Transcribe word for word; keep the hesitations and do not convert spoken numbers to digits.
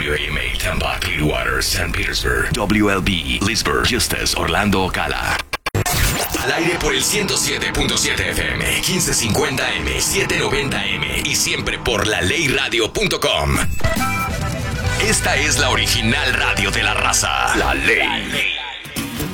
W A M A, Tampa, Clearwater, Saint Petersburg. W L B, Leesburg, Justus, Orlando, Ocala. Al aire por el ciento siete punto siete F M, quince cincuenta M, setecientos noventa M y siempre por la ley radio punto com. Esta es la original radio de la raza. La Ley.